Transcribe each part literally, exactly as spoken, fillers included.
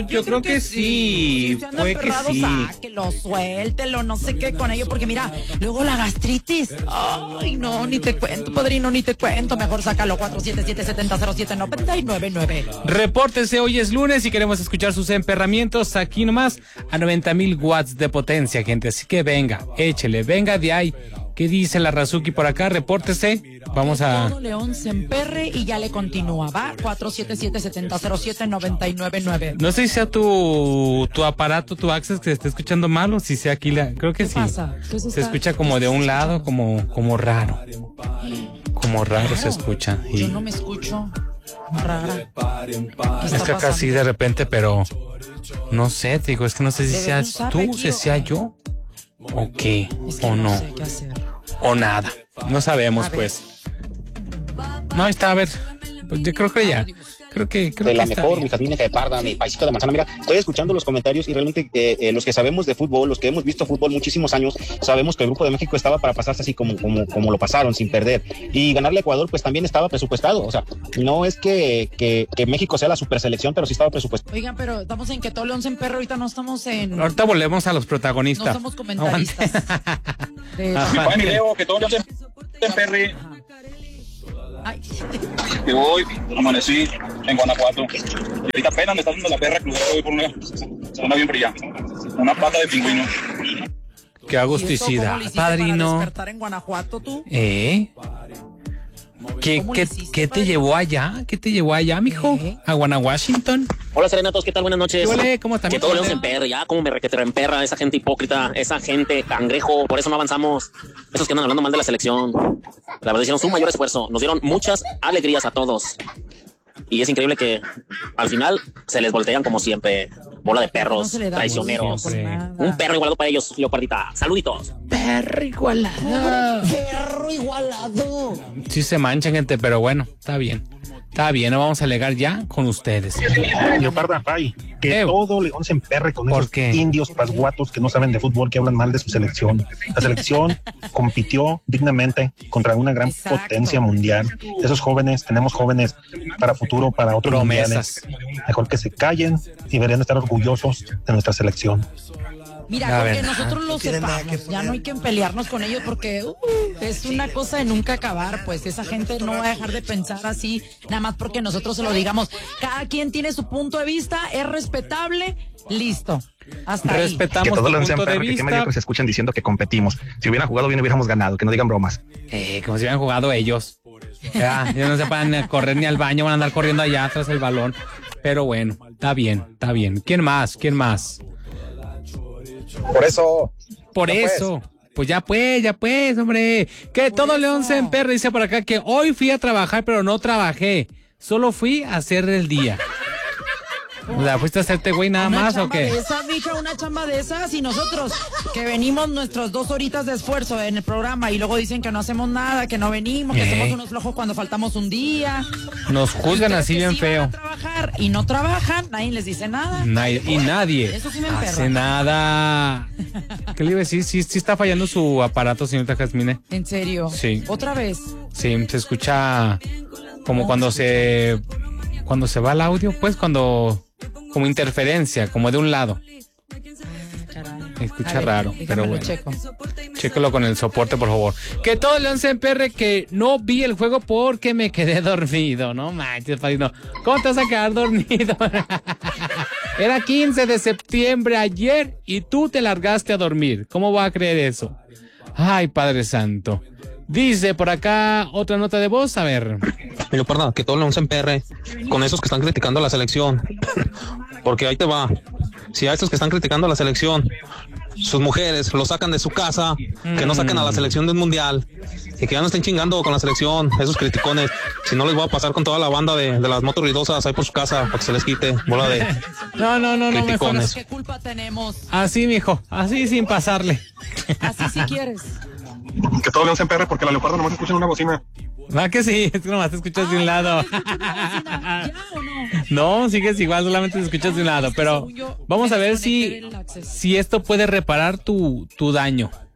Yo creo que sí, Si puede que sí. Sáquelo, suéltelo, no sé qué con ello, porque mira, luego la gastritis. Ay, no, ni te cuento, padrino, ni te cuento. Mejor sácalo, cuatro siete siete, siete cero siete, nueve nueve nueve. Repórtese, hoy es lunes y queremos escuchar sus emperramientos aquí nomás a noventa mil watts de potencia, gente. Así que venga, échele, venga de ahí. ¿Qué dice la Razuki por acá? Repórtese. Vamos a... Todo León se emperre y ya le continúa. Va, cuatro siete siete, siete cero siete, nueve nueve nueve. No sé si sea tu, tu aparato, tu Access, que se esté escuchando mal o si sea aquí la... Creo que ¿Qué sí. pasa? ¿Qué se, Se está... escucha como de un lado, como, como raro. Como raro Claro, se escucha. Y... Yo no me escucho rara. Es que acá sí de repente, pero... No sé, te digo, es que no sé si Debes seas usar tú, aquí, si sea ¿o qué? yo. ¿O qué? Es que ¿O no no? sé qué hacer. O nada. No sabemos, A ver. pues. No, ahí está, a ver. Pues yo creo que ya. Creo que, creo de que la está mejor, bien. mi jazmín de parda, mi paisito de manzana. Mira, estoy escuchando los comentarios y realmente eh, eh, los que sabemos de fútbol, los que hemos visto fútbol muchísimos años, sabemos que el Grupo de México estaba para pasarse así como, como, como lo pasaron, sin perder. Y ganarle a Ecuador, pues también estaba presupuestado. O sea, no es que, que, que México sea la super selección, pero sí estaba presupuestado. Oigan, pero estamos en que todo León se emperra, ahorita no estamos en... Ahorita volvemos a los protagonistas. No somos comentaristas. De... Ajá. Buen video, que todo León se, se emperre. Ay. Que hoy amanecí en Guanajuato. Y ahorita apenas me está dando la perra cruzada hoy por una zona bien fría. Una pata de pingüino. Qué ¿Y agusticidad, eso cómo le hiciste para padrino. despertar en Guanajuato tú? ¿Eh? ¿Qué, ¿Cómo qué, le hiciste, qué te padrino? llevó allá? ¿Qué te llevó allá, mijo? ¿Eh? ¿A Guanajuato? Hola serenatos, ¿qué tal? Buenas noches. Ole, ¿cómo estás? Que todo León se emperra, ya como me requete emperra esa gente hipócrita, esa gente cangrejo, por eso no avanzamos. Esos que andan hablando mal de la selección. La verdad hicieron su mayor esfuerzo, nos dieron muchas alegrías a todos. Y es increíble que al final se les voltean como siempre. Bola de No perros, se le da traicioneros. gusto por nada. Un perro igualado para ellos, Leopardita. Saluditos. Perro igualado. Perro igualado. Sí se manchan, gente, pero bueno, está bien. Está bien, no vamos a alegar ya con ustedes. Leoparda, ay, que Eh, todo León se emperre con ¿por esos qué? indios pasguatos que no saben de fútbol, que hablan mal de su selección. La selección compitió dignamente contra una gran Exacto. potencia mundial. Esos jóvenes, tenemos jóvenes para futuro, para otros Promesas. mundiales. Mejor que se callen y deberían estar orgullosos de nuestra selección. Mira, La porque verdad, nosotros lo sepamos, ya no hay que pelearnos con ellos porque uh, es una cosa de nunca acabar, pues esa gente no va a dejar de pensar así, nada más porque nosotros se lo digamos. Cada quien tiene su punto de vista, es respetable, listo, hasta ahí. Respetamos Que tu todo lo punto de que qué vista. medio que se escuchan diciendo que competimos. Si hubieran jugado bien hubiéramos ganado, que no digan bromas. Eh, como si hubieran jugado ellos. Ya, ellos no se pueden ni correr ni al baño, van a andar corriendo allá tras el balón. Pero bueno, está bien, está bien. ¿Quién más? ¿Quién más? Por eso. Por Ya eso. Pues ya pues, ya pues, hombre. Que todo León se emperra, dice por acá que hoy fui a trabajar, pero no trabajé. Solo fui a hacer el día. ¿La fuiste a hacerte güey nada Una más o chamba qué? de esas, mija, una chamba de esas y nosotros que venimos nuestras dos horitas de esfuerzo en el programa y luego dicen que no hacemos nada, que no venimos, que Eh. somos unos flojos cuando faltamos un día. Nos juzgan Ustedes así que bien sí van feo. a trabajar y no trabajan, nadie les dice nada. Nadie- y nadie Eso sí me emperra. hace nada. ¿Qué le iba a decir? Sí, sí está fallando su aparato, señorita Jasmine. ¿En serio? Sí. ¿Otra vez? Sí, se escucha como cuando se cuando se va el audio, pues cuando como interferencia, como de un lado. Caray. Escucha A ver, raro, déjame pero lo bueno. checo. Chécalo con el soporte, por favor. Que todo León se emperre, que no vi el juego porque me quedé dormido. No manches, padrino. ¿Cómo te vas a quedar dormido? Era quince de septiembre ayer y tú te largaste a dormir. ¿Cómo va a creer eso? Ay, Padre Santo. Dice por acá otra nota de voz, a ver. Leoparda, que todo León se emperre con esos que están criticando a la selección. Porque ahí te va. Si a estos que están criticando a la selección, sus mujeres lo sacan de su casa, que no saquen a la selección del mundial y que ya no estén chingando con la selección, esos criticones. Si no les voy a pasar con toda la banda de, de las motos ruidosas ahí por su casa para que se les quite bola de No, no, no, no, mejor. criticones. ¿Qué culpa tenemos? Así, mijo, así sin pasarle. Así si quieres. Que todo León se emperre porque la Leoparda nomás escucha en una bocina. Va que sí, es que nomás te escuchas de un lado. ¿Ya o no? No, sigues igual, solamente te escuchas de un lado, pero Según yo, vamos a me ver desconecté si, del Access. si esto puede reparar tu, tu daño.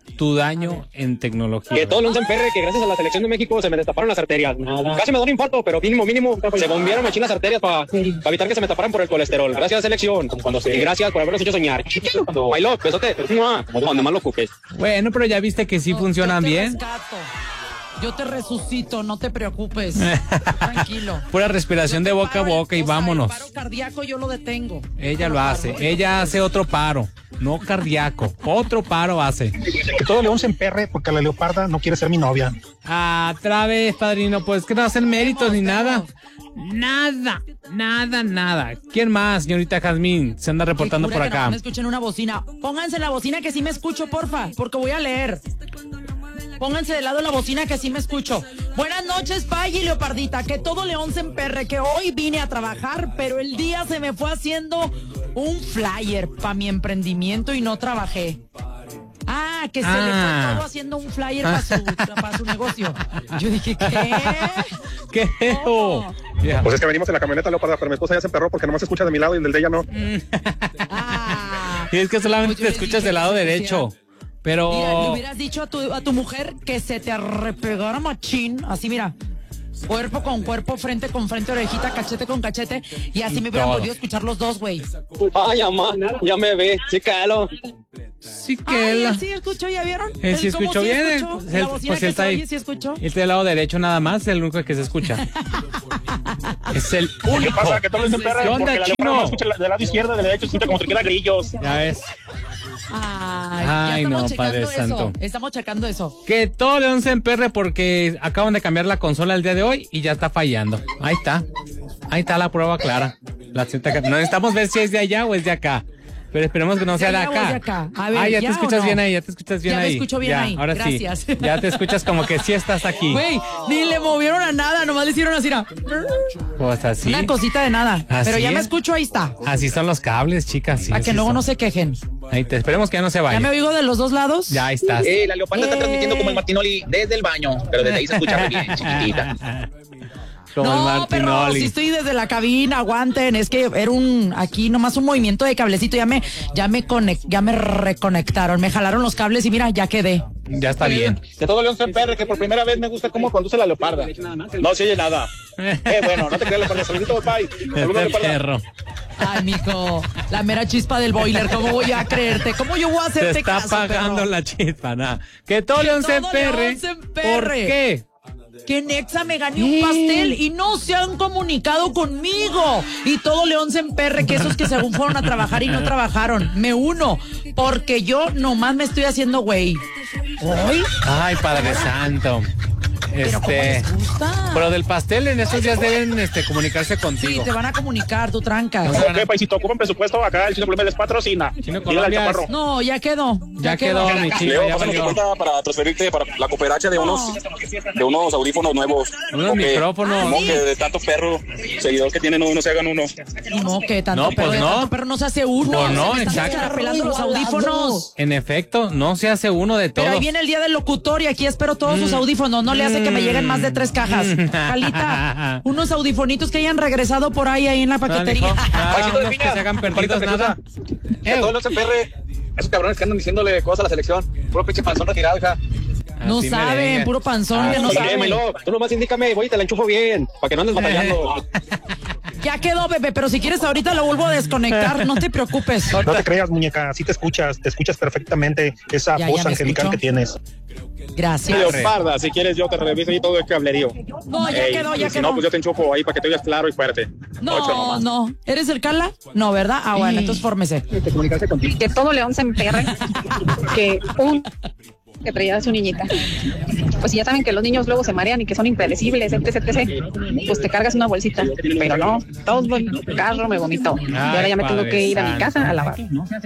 tu daño en tecnología. Que todo lo usan perre, que gracias a la selección de México se me destaparon las arterias. Nada. Casi me da un infarto, pero mínimo, mínimo, se bombearon machín las arterias para pa evitar que se me taparan por el colesterol. Gracias a la selección. Cuando se... Y gracias por habernos hecho soñar. My love, besote. Cuando más lo ocupes. Bueno, pero ya viste que sí no, funcionan yo te bien. Rescato. Yo te resucito, no te preocupes. Tranquilo. Pura respiración de boca a boca y vámonos. El paro cardíaco yo lo detengo. Ella lo hace. Ella hace otro paro. No cardíaco. Otro paro hace. Que todo león se emperre porque la leoparda no quiere ser mi novia. Ah, otra vez, padrino. Pues que no hacen méritos ni nada. Nada, nada, nada. ¿Quién más, señorita Jazmín? Se anda reportando por acá. No me escuchen una bocina. Pónganse la bocina que sí me escucho, porfa, porque voy a leer. Pónganse de lado la bocina que sí me escucho. Buenas noches, Pay y Leopardita. Que todo león se emperre, que hoy vine a trabajar, pero el día se me fue haciendo un flyer para mi emprendimiento y no trabajé. Ah, que se ah. le fue todo haciendo un flyer para su, pa su negocio. Yo dije, ¿qué? ¿Qué? Oh. Yeah. Pues es que venimos en la camioneta, Leoparda, pero mi esposa ya se emperró porque nomás se escucha de mi lado y del de ella no. Ah. Y es que solamente te escuchas del lado derecho. Pero... Mira, le hubieras dicho a tu, a tu mujer que se te arrepegara machín, así mira, cuerpo con cuerpo, frente con frente, orejita, cachete con cachete, y así y me hubieran todo. Podido escuchar los dos, güey. Ay, mamá, ya me ve, sí, calo. Sí, que Ay, sí escuchó, ¿ya vieron? Él sí escuchó sí bien. Escuchó? Pues la él, bocina pues que él está ahí. Oye, ¿sí escuchó? Él está del lado derecho nada más, es el único que se escucha. Es el único. ¿Qué pasa? Que todo lo emperre ¿Qué onda, porque la chino? no escucha del lado izquierdo, del derecho, escucha como si queda grillos. Ya ves. Ay, Ay ya no, checando Padre eso. Santo. Estamos checando eso. Que todo león se emperre porque acaban de cambiar la consola el día de hoy y ya está fallando. Ahí está. Ahí está la prueba clara. La no necesitamos ver si es de allá o es de acá. Pero esperemos que no sea de acá. De acá. A ver, ah, ya, ¿ya te escuchas no? bien ahí, ya te escuchas bien ya ahí. Ya te escucho bien ya, ahí. Ahora Gracias. sí. Ya te escuchas como que sí estás aquí. Güey, ni le movieron a nada, nomás le hicieron así. Pues así. Una cosita de nada. Así pero ya es. me escucho, ahí está. Así son los cables, chicas. Sí, Para que luego son. no se quejen. Ahí te esperemos que ya no se vaya. ¿Ya me oigo de los dos lados? Ya ahí estás. Eh, la Leoparda eh. está transmitiendo como el Martinoli desde el baño, pero desde ahí se escucha muy bien, chiquitita. Como no, pero si estoy desde la cabina, aguanten, es que era un, aquí nomás un movimiento de cablecito, ya me, ya me conect, ya me reconectaron, me jalaron los cables y mira, ya quedé. Ya está bien. Que todo león se emperre, que por primera vez me gusta cómo conduce la Leoparda. No se oye nada. Eh, bueno, no te creas, Leoparda, saludito, Pai. Saludos, este perro. Ay, mijo, la mera chispa del boiler, ¿cómo voy a creerte? ¿Cómo yo voy a hacerte Se está caso, apagando perro? la chispa, nada. Que todo león se emperre. ¿Por qué? Que Nexa me gané un pastel y no se han comunicado conmigo. Y todo león se emperre, que esos que según fueron a trabajar y no trabajaron. Me uno, porque yo nomás me estoy haciendo güey. ¿Hoy? Ay, Padre Santo. Pero Este, ¿cómo les gusta? Pero del pastel en estos días deben este, comunicarse Sí, contigo. te van a comunicar, tú trancas. Ok, paisito, ocupan presupuesto, acá el Chino Colombia les patrocina. Chino Colombia es- No, ya quedó. Ya quedó, mi chico, Leo, ya pásame tu valió. cuenta para transferirte para la cooperacha de unos, de unos audífonos nuevos. Unos Porque- micrófonos. como que de tanto perro seguidor que tienen, no, no se hagan uno. No, que tanto No, perro, pues de no. tanto perro no se hace uno. Pues no, Se me están exacto. escarapelando los audífonos. En efecto, no se hace uno de todos. Pero ahí viene el día del locutor y aquí espero todos sus audífonos. No le hace que me lleguen más de tres cajas. Calita, unos audifonitos que hayan regresado por ahí, ahí en la paquetería. Nada, Paisito de unos que piña. se hagan perdidos, Paisito nada. Que todo león se emperre. Esos cabrones que andan diciéndole cosas a la selección. Puro pinche panzón retirado, hija. No Así saben, merengue. puro panzón, que no Oye, saben. my love, tú nomás indícame, voy y te la enchufo bien, para que no andes batallando. Ya quedó, bebé, pero si quieres ahorita lo vuelvo a desconectar, no te preocupes. No te creas, muñeca, sí te escuchas, te escuchas perfectamente esa Ya, voz ya me angelical escuchó. que tienes. Gracias. Leoparda, si quieres yo te reviso ahí todo el cablerío. No, ya Ey, quedó, ya y si no, quedó. pues yo te enchufo ahí para que te oigas claro y fuerte. Ocho No, nomás. no. ¿Eres el Carla? No, ¿verdad? Ah, bueno, entonces fórmese. Comunicarse contigo. Que todo león se emperre, que un que traía a su niñita. Pues si ya saben que los niños luego se marean y que son impredecibles, etcétera, etcétera, pues te cargas una bolsita. Pero no, todo el carro me vomitó. Y ahora ya me tengo que ir a mi casa a lavar.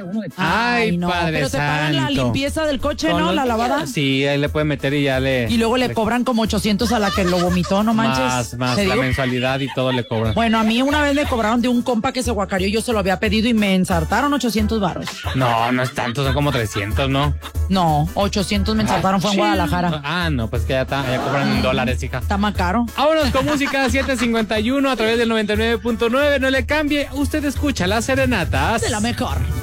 Ay, no. Padre Pero te pagan la Santo. limpieza del coche, Con ¿no? los- La lavada. Sí, ahí le pueden meter y ya le... Y luego le cobran como ochocientos a la que lo vomitó, no manches. Más, más ¿Te la digo? mensualidad y todo le cobran. Bueno, a mí una vez me cobraron de un compa que se guacareó, yo se lo había pedido y me ensartaron ochocientos varos. No, no es tanto, son como trescientos, ¿no? No, ochocientos me ensartaron, fue en Guadalajara. Ah, no, pues que ya está, ya cobran en dólares, hija. Está más caro. Vámonos con música siete cincuenta y uno a través del noventa y nueve punto nueve. No le cambie, usted escucha las serenatas De la mejor.